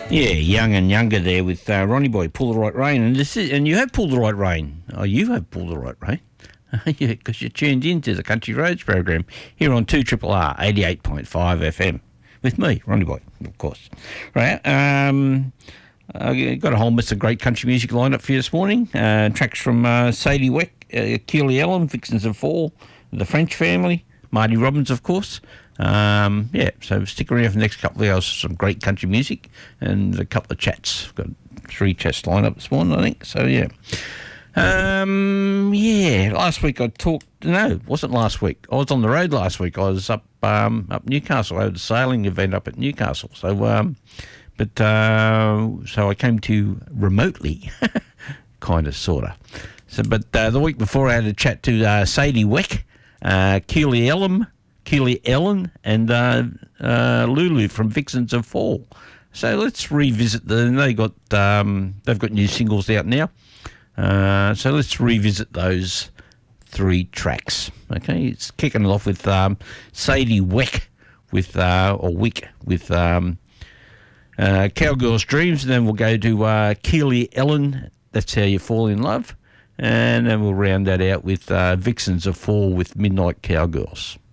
Yeah, Young and Younger there with Ronnie Boy, Pull the Right Rein. And you have pulled the right rein. Oh, you have pulled the right rein. Yeah, because you're tuned into the Country Roads program here on 2RRR 88.5 FM with me, Ronnie Boy, of course. Right, I've got a whole mess of great country music lined up for you this morning. Tracks from Sadie Weck, Keely Allen, Vixens of Fall, The French Family, Marty Robbins, of course. So stick around for the next couple of hours for some great country music and a couple of chats. I've got 3 chats lined up this morning, I think. So, yeah. Last week I talked... No, it wasn't last week. I was on the road last week. I was up Newcastle. I had a sailing event up at Newcastle. So, so I came to remotely, kind of, sort of. So, but the week before I had a chat to Sadie Weck, Keely Ellen and Lulu from Vixens of Fall. So let's revisit they've got new singles out now. So let's revisit those 3 tracks. Okay, it's kicking it off with Sadie Weck with Cowgirl's Dreams, and then we'll go to Keely Ellen, That's How You Fall in Love, and then we'll round that out with Vixens of Fall with Midnight Cowgirls.